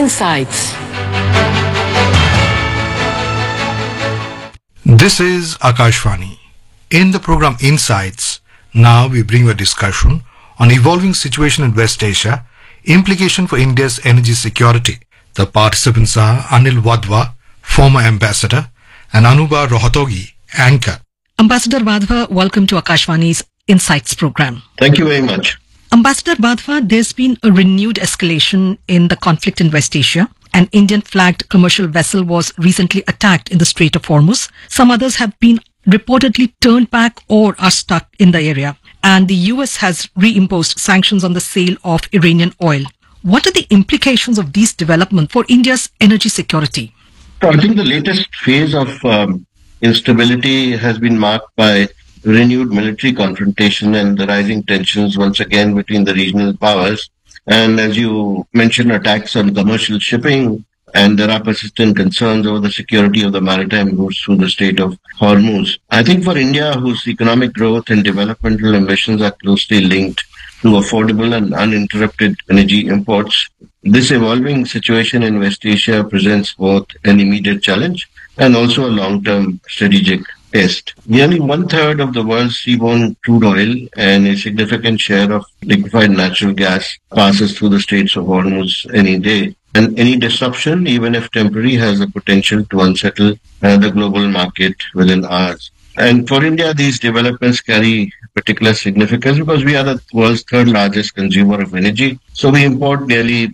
Insights. This is Akashvani. In the program Insights, now we bring you a discussion on evolving situation in West Asia, implication for India's energy security. The participants are Anil Wadhwa, former ambassador, and Anuba Rohatogi, anchor. Ambassador Wadhwa, welcome to Akashvani's Insights program. Thank you very much. Ambassador Wadhwa, there's been a renewed escalation in the conflict in West Asia. An Indian-flagged commercial vessel was recently attacked in the Strait of Hormuz. Some others have been reportedly turned back or are stuck in the area. And the US has reimposed sanctions on the sale of Iranian oil. What are the implications of these developments for India's energy security? So I think the latest phase of instability has been marked by renewed military confrontation and the rising tensions once again between the regional powers. And as you mentioned, attacks on commercial shipping, and there are persistent concerns over the security of the maritime routes through the Strait of Hormuz. I think for India, whose economic growth and developmental ambitions are closely linked to affordable and uninterrupted energy imports, this evolving situation in West Asia presents both an immediate challenge and also a long-term strategic test. Nearly one-third of the world's seaborne crude oil and a significant share of liquefied natural gas passes through the Straits of Hormuz any day. And any disruption, even if temporary, has the potential to unsettle the global market within hours. And for India, these developments carry particular significance because we are the world's third largest consumer of energy. So we import nearly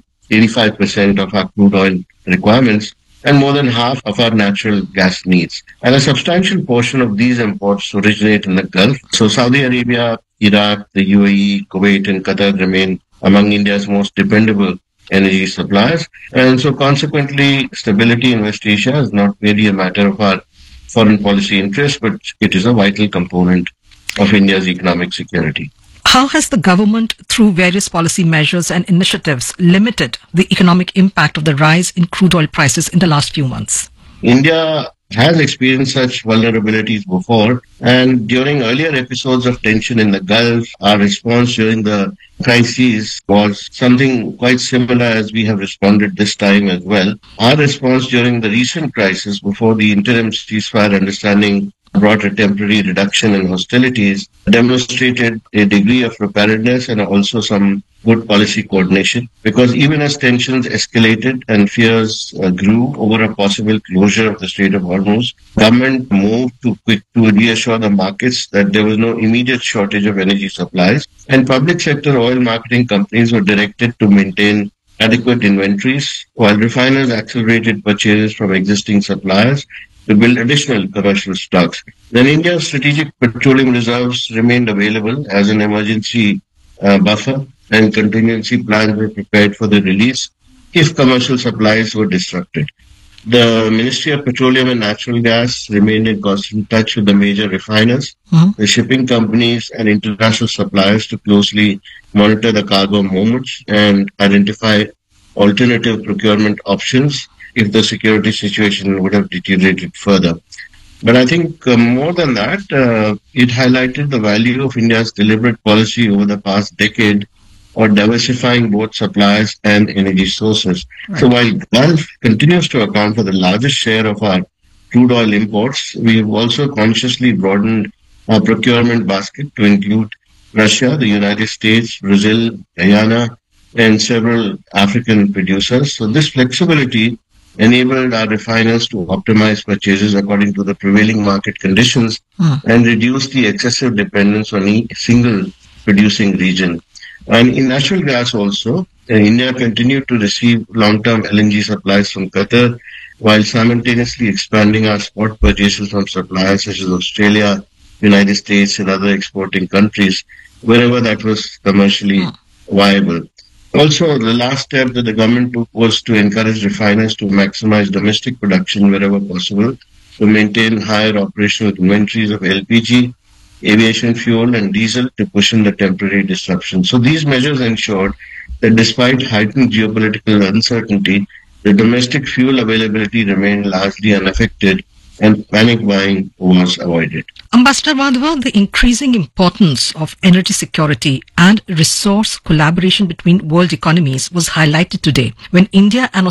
85% of our crude oil requirements and more than half of our natural gas needs. And a substantial portion of these imports originate in the Gulf. So Saudi Arabia, Iraq, the UAE, Kuwait, and Qatar remain among India's most dependable energy suppliers. And so consequently, stability in West Asia is not merely a matter of our foreign policy interests, but it is a vital component of India's economic security. How has the government, through various policy measures and initiatives, limited the economic impact of the rise in crude oil prices in the last few months? India has experienced such vulnerabilities before, and during earlier episodes of tension in the Gulf, our response during the crises was something quite similar as we have responded this time as well. Our response during the recent crisis before the interim ceasefire understanding brought a temporary reduction in hostilities, demonstrated a degree of preparedness and also some good policy coordination. Because even as tensions escalated and fears grew over a possible closure of the Strait of Hormuz, government moved to reassure the markets that there was no immediate shortage of energy supplies, and public sector oil marketing companies were directed to maintain adequate inventories, while refiners accelerated purchases from existing suppliers to build additional commercial stocks. Then India's strategic petroleum reserves remained available as an emergency buffer, and contingency plans were prepared for the release if commercial supplies were disrupted. The Ministry of Petroleum and Natural Gas remained in constant touch with the major refiners, the shipping companies and international suppliers to closely monitor the cargo movements and identify alternative procurement options if the security situation would have deteriorated further. But I think more than that, it highlighted the value of India's deliberate policy over the past decade of diversifying both supplies and energy sources. Right. So while Gulf continues to account for the largest share of our crude oil imports, we have also consciously broadened our procurement basket to include Russia, the United States, Brazil, Guyana, and several African producers. So this flexibility enabled our refiners to optimize purchases according to the prevailing market conditions and reduce the excessive dependence on a single producing region. And in natural gas also, India continued to receive long-term LNG supplies from Qatar while simultaneously expanding our spot purchases from suppliers such as Australia, United States, and other exporting countries wherever that was commercially viable. Also, the last step that the government took was to encourage refiners to maximize domestic production wherever possible, to maintain higher operational inventories of LPG, aviation fuel, and diesel to cushion the temporary disruption. So these measures ensured that despite heightened geopolitical uncertainty, the domestic fuel availability remained largely unaffected and panic buying was avoided. Ambassador Wadhwa, the increasing importance of energy security and resource collaboration between world economies was highlighted today when India and